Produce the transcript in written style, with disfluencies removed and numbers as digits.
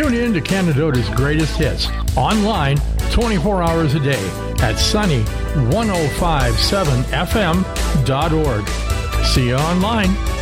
Tune in to Canadota's greatest hits online 24 hours a day at sunny1057fm.org. See you online.